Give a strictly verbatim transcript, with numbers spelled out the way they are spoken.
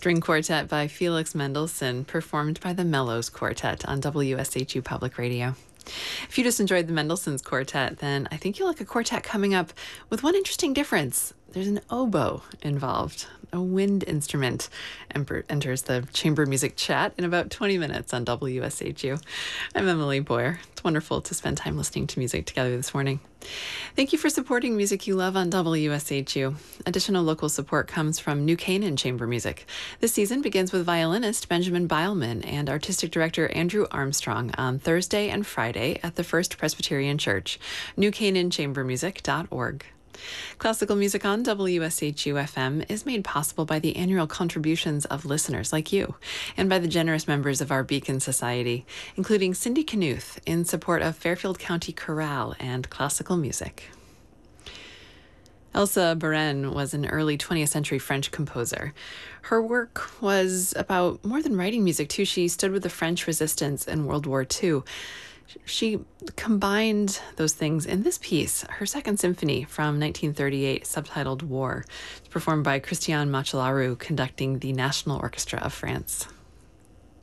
String Quartet by Felix Mendelssohn, performed by the Mellows Quartet on W S H U Public Radio. If you just enjoyed the Mendelssohn's Quartet, then I think you'll like a quartet coming up with one interesting difference. There's an oboe involved. A wind instrument Emper- enters the chamber music chat in about twenty minutes on W S H U. I'm Emily Boyer. It's wonderful to spend time listening to music together this morning. Thank you for supporting music you love on W S H U. Additional local support comes from New Canaan Chamber Music. This season begins with violinist Benjamin Beilman and artistic director Andrew Armstrong on Thursday and Friday at the First Presbyterian Church, new canaan chamber music dot org. Classical music on W S H U F M is made possible by the annual contributions of listeners like you and by the generous members of our Beacon Society, including Cindy Knuth in support of Fairfield County Chorale and classical music. Elsa Beren was an early twentieth century French composer. Her work was about more than writing music, too. She stood with the French resistance in World War Two. She combined those things in this piece, her second symphony from nineteen thirty-eight, subtitled War. It's performed by Christian Macellaro, conducting the National Orchestra of France.